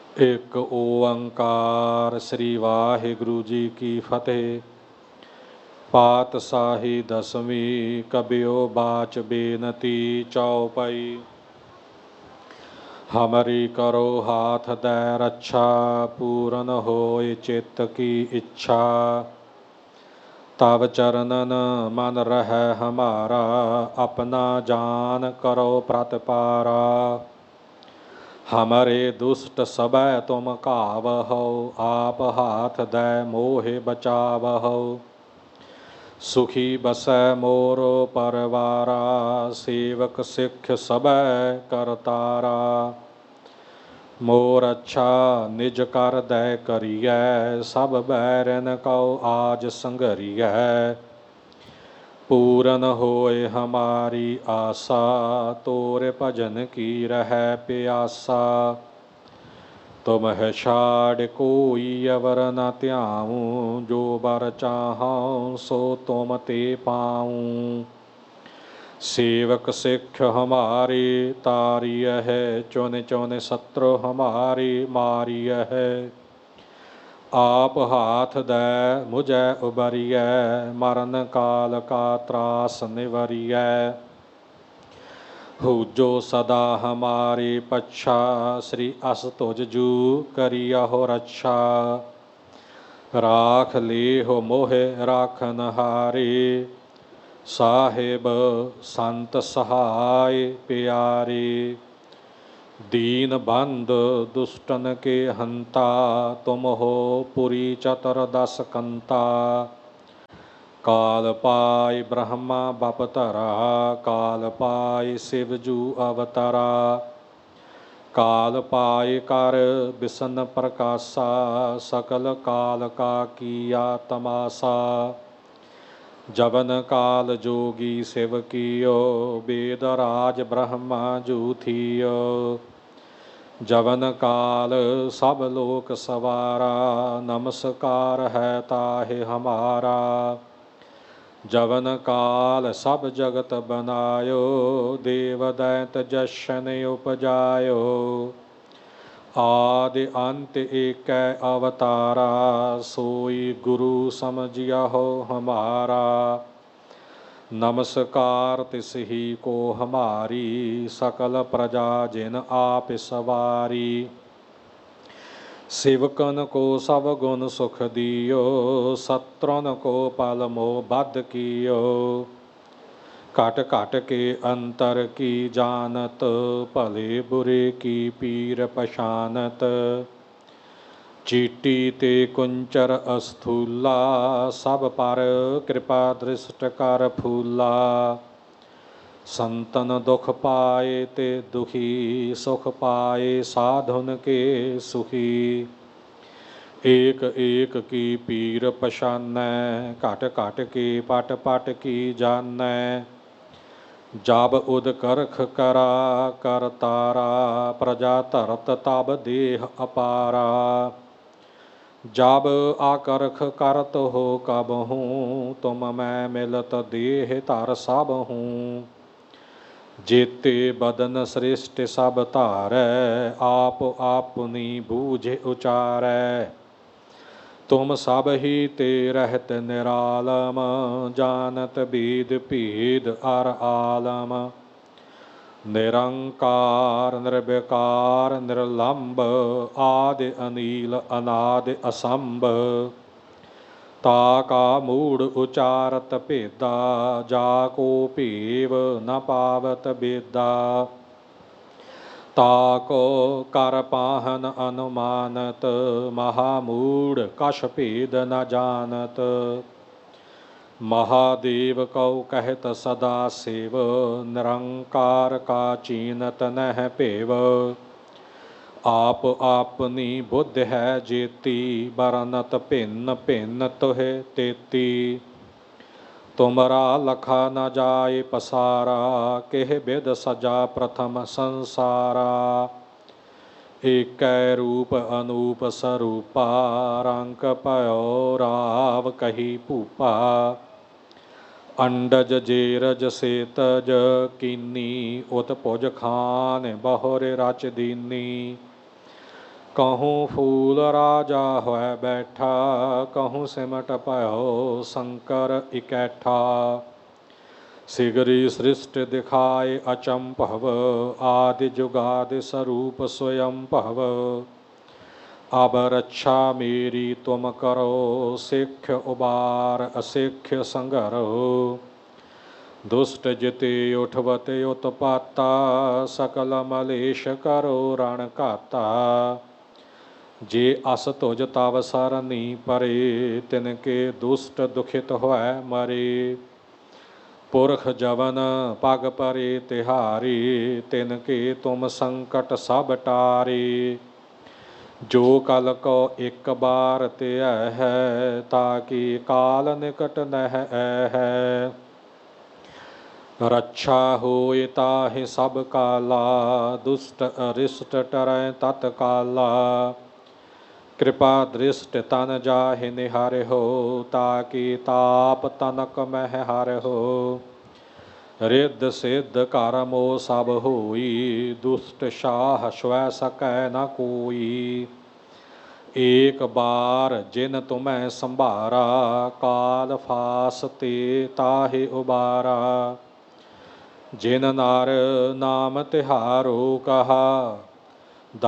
ਇੱਕ ਓੰਕਾਰ ਸ੍ਰੀ ਵਾਹਿਗੁਰੂ ਜੀ ਕੀ ਫਤਿਹ। ਪਾਤਸ਼ਾਹੀ ਦਸਵੀਂ ਕਬਿਓ ਬਾਚ ਬੇਨਤੀ ਚਉਪਈ। ਹਮਰੀ ਕਰੋ ਹਾਥ ਦੈ ਰੱਛਾ, ਪੂਰਨ ਹੋਇ ਚਿੱਤ ਕੀ ਇੱਛਾ। ਤਬ ਚਰਨਨ ਮਨ ਰਹਿ ਹਮਾਰਾ, ਆਪਣਾ ਜਾਨ ਕਰੋ ਪ੍ਰਤਪਾਰਾ। ਹਮਰੇ ਦੁਸ਼ਟ ਸਭੈ ਤੁਮ ਘਾਵਹਉ, ਆਪ ਹਾਥ ਦੈ ਮੋਹਿ ਬਚਾਵਹਉ। ਸੁਖੀ ਬਸੈ ਮੋਰ ਪਰਵਾਰਾ, ਸੇਵਕ ਸਿੱਖ ਸਭੈ ਕਰਤਾਰਾ। ਮੋਰ ਅੱਛਾ ਨਿਜ ਕਰ ਦੈ ਕਰੀਐ, ਸਭ ਬੈਰਨ ਕਉ ਆਜ ਸੰਘਰੀਐ। ਪੂਰਨ ਹੋਇ ਹਮਾਰੀ ਆਸਾ, ਤੋਰ ਭਜਨ ਕੀ ਰਹਿ ਪਿਆਸਾ। ਤੁਮਹਿ ਛਾੜ ਕੋਈ ਅਵਰ ਨ ਧਿਆਊ, ਜੋ ਬਰ ਚਾਹਉ ਸੋ ਤੁਮ ਤੇ ਪਾਊ। ਸੇਵਕ ਸਿੱਖ ਹਮਾਰੇ ਤਾਰੀਐ, ਚੁਨ ਚੁਨ ਸਤਰ ਹਮਾਰੇ ਮਾਰੀਐ। ਆਪ ਹਾਥ ਦੈ ਮੁਝੈ ਉਬਰੀਐ, ਮਰਨ ਕਾਲ ਕਾ ਤਰਾਸ ਨਿਵਰੀਐ। ਹੂਜੋ ਸਦਾ ਹਮਾਰੇ ਪੱਛਾ, ਸ੍ਰੀ ਅਸ ਤੁਜ ਜੂ ਕਰਿਯਹੁ ਰੱਛਾ। ਰਾਖ ਲੇਹੁ ਮੋਹਿ ਰਾਖਨ ਹਾਰੇ, ਸਾਹਿਬ ਸੰਤ ਸਹਾਇ ਪਿਆਰੇ। ਦੀਨ ਬੰਧ ਦੁਸ਼ਟਨ ਕੇ ਹੰਤਾ, ਤੁਮ ਹੋ ਪੁਰੀ ਚਤੁਰ ਦਸ ਕੰਤਾ। ਕਾਲ ਪਾਇ ਬ੍ਰਹਮਾ ਬਪਤਰਾ, ਕਾਲ ਪਾਇ ਸਿਵ ਜੂ ਅਵਤਰਾ। ਕਾਲ ਪਾਇ ਕਰ ਬਿਸ਼ਨ ਪ੍ਰਕਾਸ਼ਾ, ਸਕਲ ਕਾਲ ਕਾ ਕੀਆ ਤਮਾਸਾ। ਜਬਨ ਕਾਲ ਜੋਗੀ ਸਿਵ ਕੀਓ, ਬੇਦ ਰਾਜ ਬ੍ਰਹਮਾ ਜੂ ਥੀਓ। ਜਬਨ ਕਾਲ ਸਭ ਲੋਕ ਸਵਾਰਾ, ਨਮਸਕਾਰ ਹੈ ਤਾਹਿ ਹਮਾਰਾ। ਜਬਨ ਕਾਲ ਸਭ ਜਗਤ ਬਨਾਇਓ, ਦੇਵ ਦੈਂਤ ਜਸ਼ਨ ਉਪਜਾਇਓ। ਆਦਿ ਅੰਤ ਏਕੈ ਅਵਤਾਰਾ, ਸੋਈ ਗੁਰੂ ਸਮਝਿਯਹੁ ਹਮਾਰਾ। ਨਮਸਕਾਰ ਤਿਸ ਹੀ ਕੋ ਹਮਾਰੀ, ਸਕਲ ਪ੍ਰਜਾ ਜਿਨ ਆਪ ਸਵਾਰੀ। ਸੇਵਕਨ ਕੋ ਸਭ ਗੁਣ ਸੁਖ ਦਿਓ, ਸਤਰਨ ਕੋ ਪਲ ਮੋਹ ਬਧ ਕੀਓ। ਘਟ ਘਟ ਕੇ ਅੰਤਰ ਕੀ ਜਾਨਤ, ਭਲੇ ਬੁਰੇ ਕੀ ਪੀਰ ਪਛਾਨਤ। ਚੀਟੀ ਤੇ ਕੁੰਚਰ ਅਸਥੂਲਾ, ਸਭ ਪਰ ਕਿਰਪਾ ਦ੍ਰਿਸ਼ਟ ਕਰ ਫੂਲਾ। ਸੰਤਨ ਦੁਖ ਪਾਏ ਤੇ ਦੁਖੀ, ਸੁਖ ਪਾਏ ਸਾਧੁਨ ਕੇ ਸੁਖੀ। ਏਕ ਏਕ ਕੀ ਪੀਰ ਪਛਾਨੈ, ਘਟ ਘਟ ਕੇ ਪਟ ਪਟ ਕੀ ਜਾਨੈ। ਜਬ ਉਦ ਕਰਖ ਕਰਾ ਕਰਤਾਰਾ, ਪ੍ਰਜਾ ਧਰਤ ਤਬ ਦੇਹ ਅਪਾਰਾ। ਜਬ ਆਕਰਖ ਕਰਤ ਹੋ ਕਬਹੂੰ, ਤੁਮ ਮੈਂ ਮਿਲਤ ਦੇਹ ਧਰ ਸਭਹੂੰ। ਜੇਤੇ ਬਦਨ ਸ੍ਰਿਸ਼ਟ ਸਭ ਧਾਰੈ, ਆਪ ਆਪਨੀ ਬੂਝ ਉਚਾਰੈ। ਤੁਮ ਸਭ ਹੀ ਤੇ ਰਹਿਤ ਨਿਰਾਲਮ, ਜਾਨਤ ਬੇਦ ਭੇਦ ਅਰ ਆਲਮ। ਨਿਰੰਕਾਰ ਨਿਰਵਿਕਾਰ ਨਿਰਲੰਭ, ਆਦਿ ਅਨੀਲ ਅਨਾਦਿ ਅਸੰਭ। ਤਾ ਕਾ ਮੂੜ ਉਚਾਰਤ ਭੇਦਾ, ਜਾ ਕੋ ਭੇਵ ਨ ਪਾਵਤ ਬੇਦਾ। ਤਾ ਕੋ ਕਰ ਪਾਹਨ ਅਨੁਮਾਨਤ, ਮਹਾ ਮੂੜ ਕਛ ਭੇਦ ਨ ਜਾਨਤ। ਮਹਾਦੇਵ ਕਉ ਕਹਿਤ ਸਦਾ ਸਿਵ, ਨਿਰੰਕਾਰ ਕਾ ਚੀਨਤ ਨਹਿ ਭੇਵ। ਆਪ ਆਪਨੀ ਬੁੱਧ ਹੈ ਜੇਤੀ, ਬਰਨਤ ਭਿੰਨ ਭਿੰਨ ਤੁਹਿ ਤੇਤੀ। ਤੁਮਰਾ ਲਖਾ ਨ ਜਾਇ ਪਸਾਰਾ, ਕਿਹ ਬਿਧ ਸਜਾ ਪ੍ਰਥਮ ਸੰਸਾਰਾ। ਏਕੈ ਰੂਪ ਅਨੂਪ ਸਰੂਪਾ, ਰੰਕ ਭਇਓ ਰਾਵ ਕਹੀ ਭੂਪਾ। ਅੰਡਜ ਜੇਰਜ ਸੇਤਜ ਕੀਨੀ, ਉਤ ਭੁਜ ਖਾਨ ਬਹੁਰ ਰਚ ਦੀਨੀ। कहूँ फूल राजा होए बैठा, कहूँ सिमट पयो शंकर इकैठा। सिगरी सृष्टि दिखाए अचंभव, आदि जुगादि स्वरूप स्वयं भव। अब रक्षा मेरी तुम करो, सिख उबार असिख्य संगरो। दुष्ट जिते उठवते उत्पाता, सकल मलेश करो रण काता। जे अस तुझ तव सरनी परे, तिनके दुष्ट दुखित होए मरे। पुरख जवन पग परे तिहारी, तिनके तुम संकट सब टारे। जो कल को एक बार ते है, ताकि काल निकट नह है। रक्षा होए ताहि सब काला, दुष्ट अरिष्ट टरै तत्काला। कृपा दृष्ट तन जाहि निहारे हो, ताकि ताप तनक मह हर हो। रिद्ध सिद्ध करमो सब होई, दुष्ट शाह स्वै सकै न कोई। एक बार जिन तुम्हें संभारा, काल फास ते ताहि उबारा। जिन नार नाम तिहारो कहा,